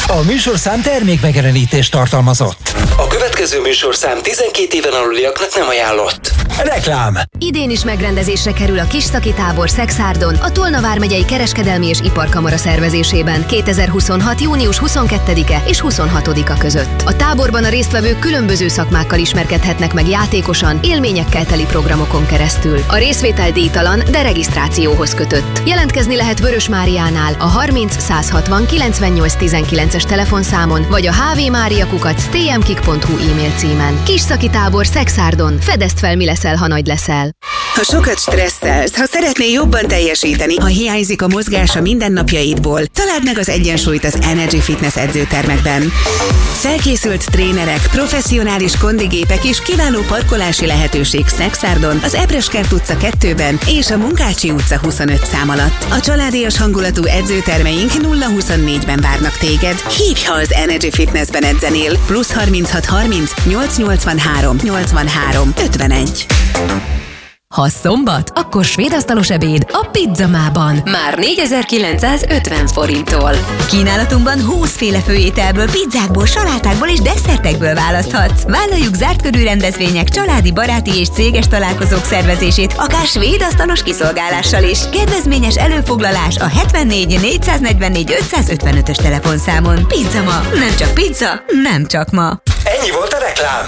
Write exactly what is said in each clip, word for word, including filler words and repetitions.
A műsorszám termékmegjelenítést tartalmazott. A következő műsorszám tizenkét éven aluliaknak nem ajánlott. Reklám. Idén is megrendezésre kerül a Kis-Szaki tábor Szexárdon, a Tolna vármegyei Kereskedelmi és Iparkamara szervezésében kétezer-huszonhat. június huszonkettedike és huszonhatodika között. A táborban a résztvevők különböző szakmákkal ismerkedhetnek meg játékosan, élményekkel teli programokon keresztül. A részvétel díjtalan, de regisztrációhoz kötött. Jelentkezni lehet Vörös Máriánál a harminc százhatvan kilencvennyolc tizenkilences telefonszámon, vagy a hvmaria-kukac tmkik pont hu e-mail címen. Kis-Szaki tábor Szexárdon. Fedezd fel, mi leszel, ha nagy leszel. Ha sokat stresszelsz, ha szeretnél jobban teljesíteni, ha hiányzik a mozgás a mindennapjaidból, találd meg az egyensúlyt az Energy Fitness edzőtermekben. Felkészült trénerek, professzionális kondigépek és kiváló parkolási lehetőség Szexárdon, az Ebreskert utca kettőben és a Munkácsi utca huszonöt szám alatt. A családias hangulatú edzőtermeink nulla huszonnégyben várnak téged. Hívj, ha az Energy Fitnessben edzenél. Plusz harminchat harminc nyolc nyolcvanhárom nyolcvanhárom ötvenegy. Ha szombat, akkor svéd asztalos ebéd a Pizzamában. Már négyezer-kilencszázötven forinttól. Kínálatunkban húsz féle főételből, pizzákból, salátákból és desszertekből választhatsz. Vállaljuk zárt körű rendezvények, családi, baráti és céges találkozók szervezését, akár svéd asztalos kiszolgálással is. Kedvezményes előfoglalás a hetvennégy négyszáznegyvennégy ötszázötvenötös telefonszámon. Pizzama, nem csak pizza, nem csak ma. Ennyi volt a reklám.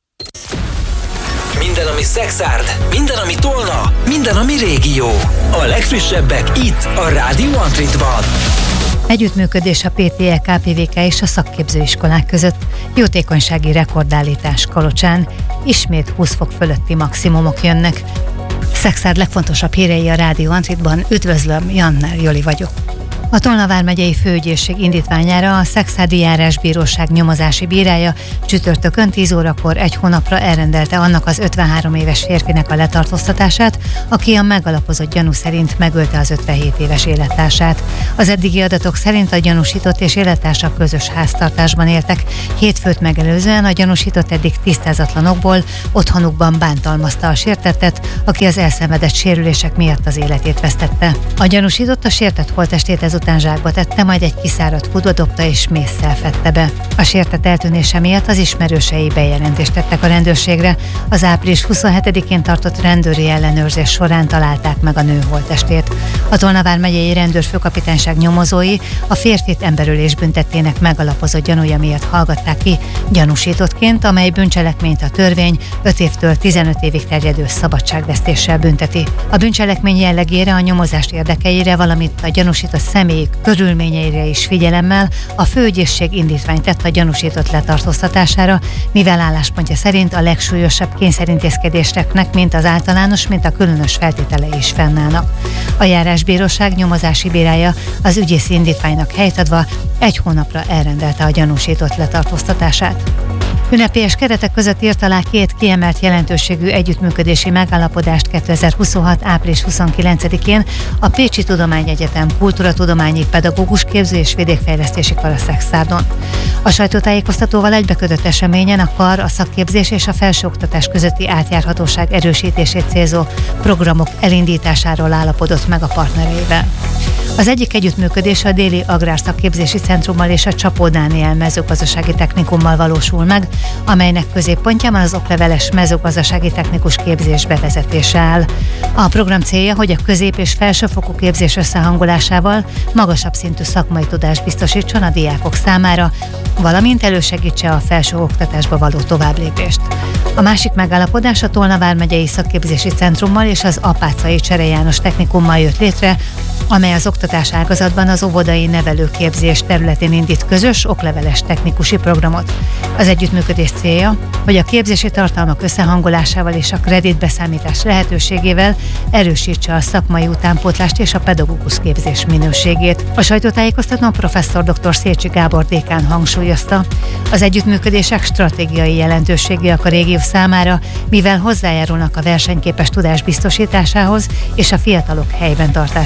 Minden, ami Szexárd, minden, ami Tolna, minden, ami régió. A legfrissebbek itt, a Rádió Antritban. Együttműködés a pé té é, ká pé vé ká és a szakképzőiskolák között. Jótékonysági rekordállítás Kalocsán. Ismét húsz fok fölötti maximumok jönnek. Szexárd legfontosabb hírei a Rádió Antritban. Üdvözlöm, Janner Joli vagyok. A Tolna vármegyei főügyészség indítványára a Szexárdi Járásbíróság nyomozási bírája csütörtökön tíz órakor egy hónapra elrendelte annak az ötvenhárom éves férfinek a letartóztatását, aki a megalapozott gyanú szerint megölte az ötvenhét éves élettársát. Az eddigi adatok szerint a gyanúsított és élettársa közös háztartásban éltek. Hétfőt megelőzően a gyanúsított eddig tisztázatlanokból otthonukban bántalmazta a sértettet, aki az elszenvedett sérülések miatt az életét vesztette. A gyanúsított a sértett holttestét ezután zsákba tette, majd egy kiszáradt kútba dobta és mésszel fette be. A sértett eltűnése miatt az ismerősei bejelentést tettek a rendőrségre. Az április huszonhetedikén tartott rendőri ellenőrzés során találták meg a nő holttestét. A Tolna vármegyei rendőrfőkapitányság nyomozói a férfit emberölés büntettének megalapozott gyanúja miatt hallgatták ki gyanúsítottként, amely bűncselekményt a törvény öt évtől tizenöt évig terjedő szabadságvesztéssel bünteti. A bűncselekmény jellegére, a nyomozás érdekeire, valamint a gyanúsított személy körülményeire is figyelemmel a főügyészség indítványt tett a gyanúsított letartóztatására, mivel álláspontja szerint a legsúlyosabb kényszerintézkedéseknek mint az általános, mint a különös feltételei is fennállnak. A járásbíróság nyomozási bírája az ügyészi indítványnak helyt adva egy hónapra elrendelte a gyanúsított letartóztatását. Ünnepélyes keretek között írt alá két kiemelt jelentőségű együttműködési megállapodást kétezer-huszonhat. április huszonkilencedikén a Pécsi Tudományegyetem Kultúratudományi Pedagógus Képző és Vidékfejlesztési Kara Szexárdon. A sajtótájékoztatóval egybekötött eseményen a kar a szakképzés és a felsőoktatás közötti átjárhatóság erősítését célzó programok elindításáról állapodott meg a partnereivel. Az egyik együttműködés a Déli Agrárszakképzési Centrummal és a Csapó Dániel Mezőgazdasági Technikummal valósul meg, amelynek középpontjában az okleveles mezőgazdasági technikus képzés bevezetése áll. A program célja, hogy a közép- és felsőfokú képzés összehangolásával magasabb szintű szakmai tudást biztosítson a diákok számára, valamint elősegítse a felsőoktatásba való továbblépést. A másik megállapodás a Tolna vármegyei Szakképzési Centrummal és az Apáczai Csere János Technikummal jött létre, amely az oktatás ágazatban az óvodai nevelőképzés területén indít közös okleveles technikusi programot. Az együttműködés célja, hogy a képzési tartalmak összehangolásával és a kreditbeszámítás lehetőségével erősítse a szakmai utánpótlást és a pedagógus képzés minőségét. A sajtótájékoztatón professzor dr. Szécsi Gábor dékán hangsúlyozta, az együttműködések stratégiai jelentőségűek a régió számára, mivel hozzájárulnak a versenyképes tudás biztosításához és a fiatalok helyben tartásához.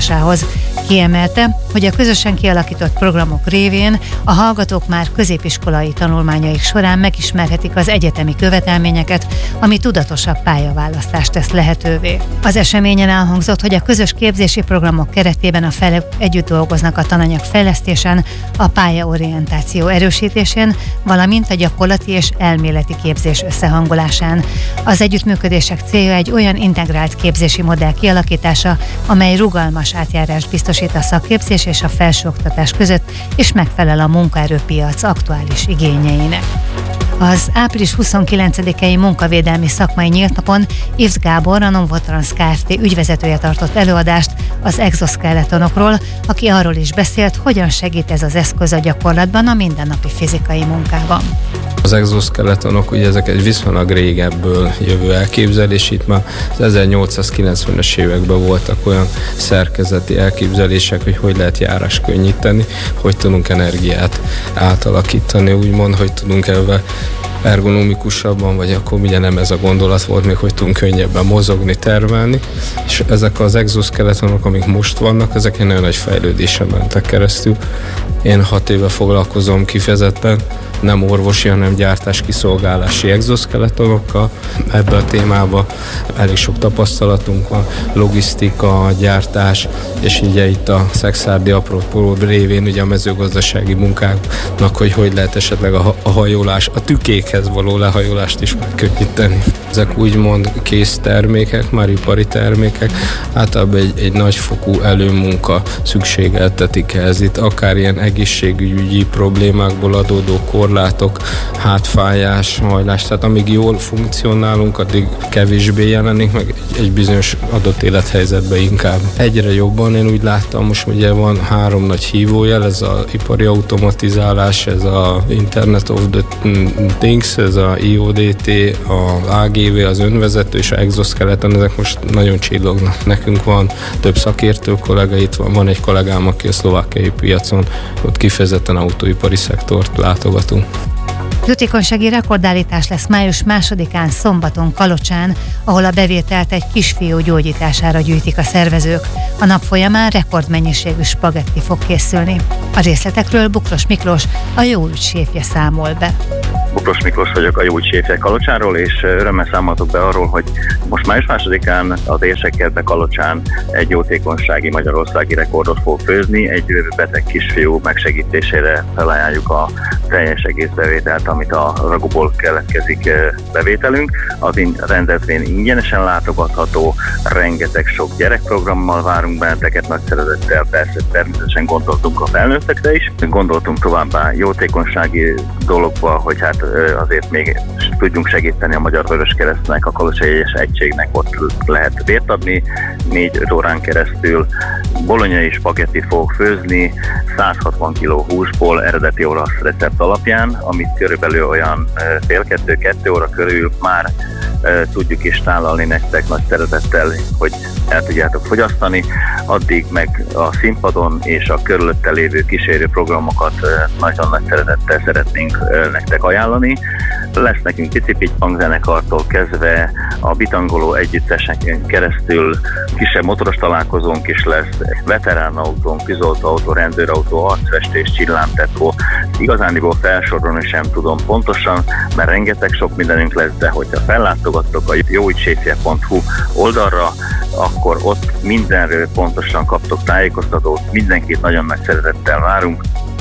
Kiemelte, hogy a közösen kialakított programok révén a hallgatók már középiskolai tanulmányaik során megismerhetik az egyetemi követelményeket, ami tudatosabb pályaválasztást tesz lehetővé. Az eseményen elhangzott, hogy a közös képzési programok keretében a felek együtt dolgoznak a tananyag fejlesztésen, a pályaorientáció erősítésén, valamint a gyakorlati és elméleti képzés összehangolásán. Az együttműködések célja egy olyan integrált képzési modell kialakítása, amely rugalmas átjárást biztosít a szakképzés és a felsőoktatás között, és megfelel a munkaerőpiac aktuális igényeinek. Az április huszonkilencedikei munkavédelmi szakmai nyílt napon Ivsz Gábor, a Novotrans Kft. Ügyvezetője tartott előadást az exoskeletonokról, aki arról is beszélt, hogyan segít ez az eszköz a gyakorlatban a mindennapi fizikai munkában. Az exoskeletonok, ugye ezek egy viszonylag régebből jövő elképzelés, itt már az ezernyolcszázkilencvenes években voltak olyan szerkezeti elképzelések, hogy hogy lehet járás könnyíteni, hogy tudunk energiát átalakítani, úgymond, hogy tudunk ebben ergonomikusabban, vagy akkor ugye nem ez a gondolat volt még, hogy tudunk könnyebben mozogni, termelni, és ezek az exoskeletonok, amik most vannak, ezek egy nagyon nagy fejlődésen mentek keresztül. Én hat éve foglalkozom kifejezetten, nem orvosi, hanem gyártás kiszolgálási exoskeletonokkal. Ebben a témában elég sok tapasztalatunk van, logisztika, gyártás, és ugye itt a szekszárdi apropó révén ugye a mezőgazdasági munkáknak, hogy hogy lehet esetleg a, a hajolás, a tükékhez való lehajolást is megkönnyíteni. Ezek úgymond kész termékek, már ipari termékek, általában egy, egy nagyfokú előmunka szükségeltetik ehhez. Itt akár ilyen egészségügyi problémákból adódó korlátok, hátfájás, hajlás, tehát amíg jól funkcionálunk, addig kevésbé jelenik, meg egy, egy bizonyos adott élethelyzetben inkább. Egyre jobban én úgy láttam, most ugye van három nagy hívójel, ez az ipari automatizálás, ez a Internet of the Things, ez a I O D T, a A G V, az önvezető és a exoskeleton, ezek most nagyon csillognak. Nekünk van több szakértő kollega, itt van, van egy kollégám, aki a szlovákiai piacon, ott kifejezetten autóipari szektort látogatunk. Jótékonysági rekordállítás lesz május másodikán szombaton Kalocsán, ahol a bevételt egy kisfiú gyógyítására gyűjtik a szervezők. A nap folyamán rekordmennyiségű spagetti fog készülni. A részletekről Bukros Miklós, a Jó Ügy séfje számol be. Bukros Miklós vagyok, a Jó Ügy séfje Kalocsáról, és örömmel számoltok be arról, hogy most május másodikán az Érsekkertbe Kalocsán egy jótékonysági magyarországi rekordot fog főzni. Egy beteg kisfiú megsegítésére felajánljuk a teljes egész bevételt, amit a raguból keletkezik bevételünk. Az rendezvény ingyenesen látogatható, rengeteg sok gyerekprogrammal várunk benneteket, nagy szeretettel, persze természetesen gondoltunk a felnőttekre is. Gondoltunk továbbá jótékonysági dologba, hogy hát azért még tudjunk segíteni a Magyar Vöröskeresztnek, a Kalocsai egyes egységnek, ott lehet vért adni négy-öt órán keresztül. Bolonyai spagettit fogok főzni százhatvan kiló húsból eredeti olasz recept alapján, amit körülbelül olyan fél-kettő-kettő óra körül már e, tudjuk is tálalni nektek nagy szeretettel, hogy el tudjátok fogyasztani. Addig meg a színpadon és a körülötte lévő kísérő programokat e, nagyon nagy szeretettel szeretnénk e, nektek ajánlani. Lesz nekünk Picipit hangzenekartól kezdve a Bitangoló együtteseken keresztül kisebb motoros találkozónk is lesz, veterán autón, tűzoltóautó, rendőrautó, arcfestés, csillámtetó. Igazániból felsorolni sem tudom pontosan, mert rengeteg sok mindenünk lesz, de hogyha fellátogattok a jóügyséfje pont hu oldalra, akkor ott mindenről pontosan kaptok tájékoztatót, mindenkit nagyon nagy szeretettel várunk.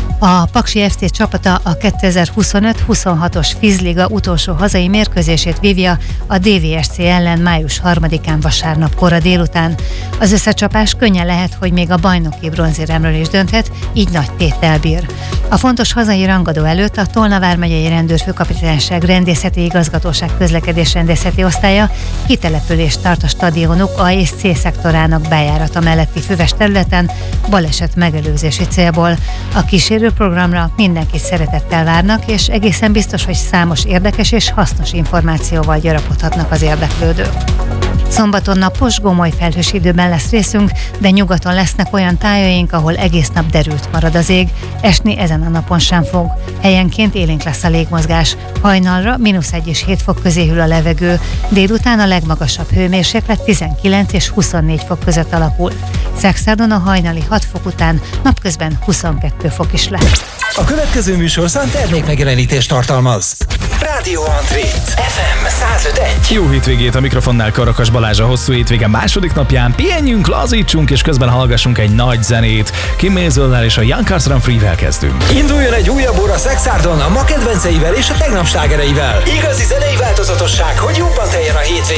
A Paksi ef cé csapata a kétezer-huszonöt huszonhatos Fizliga utolsó hazai mérkőzését vívja a dé vé es cé ellen május harmadikán vasárnap kora délután. Az összecsapás könnyen lehet, hogy még a bajnoki bronzéremről is dönthet, így nagy téttel bír. A fontos hazai rangadó előtt a Tolna vármegyei rendőrfőkapitányság rendészeti igazgatóság közlekedés rendészeti osztálya kitelepülést tart a stadionok A és C szektorának bejárata melletti füves területen baleset megelőzési célból. A kísérő programra mindenkit szeretettel várnak, és egészen biztos, hogy számos érdekes és hasznos információval gyarapodhatnak az érdeklődők. Szombaton napos, gomoly felhős időben lesz részünk, de nyugaton lesznek olyan tájaink, ahol egész nap derült marad az ég, esni ezen a napon sem fog. Helyenként élénk lesz a légmozgás. Hajnalra mínusz egy és hét fok közé hűl a levegő, délután a legmagasabb hőmérséklet tizenkilenc és huszonnégy fok között alakul. Szexárdon a hajnali hat fok után napközben huszonkettő fok is lesz. A következő műsorszám termékmegjelenítést tartalmaz. Rádió Antrét, ef em száz öt egy. Jó hétvégét, a mikrofonnál Karakas Balázs. A hosszú hétvége második napján pihenjünk, lazítsunk és közben hallgassunk egy nagy zenét. Kim Mazelnel és a Young Cars Run Free-vel kezdünk. Induljon egy újabb óra Szexárdon a ma kedvenceivel és a tegnap slágereivel. Igazi zenei változatosság, hogy jobban teljen a hétvég.